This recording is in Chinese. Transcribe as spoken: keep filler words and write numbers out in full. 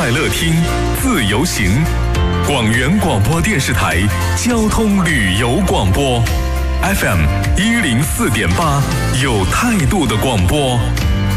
快乐听，自由行。广元广播电视台交通旅游广播 ，F M 一零四点八，有态度的广播。